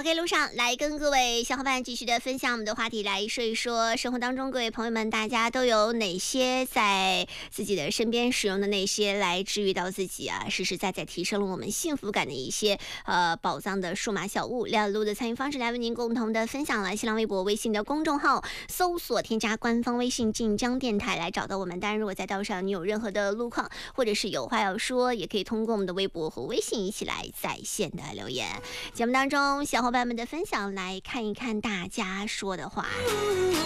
OK， 路上来跟各位小伙伴继续的分享我们的话题，来说一说生活当中各位朋友们，大家都有哪些在自己的身边使用的那些来治愈到自己啊，实实在在提升了我们幸福感的一些宝藏的数码小物。聊路的参与方式来为您共同的分享了新浪微博、微信的公众号，搜索添加官方微信晋江电台来找到我们。当然，如果在道上你有任何的路况或者是有话要说，也可以通过我们的微博和微信一起来在线的留言。节目当中小伙伴们的分享，来看一看大家说的话。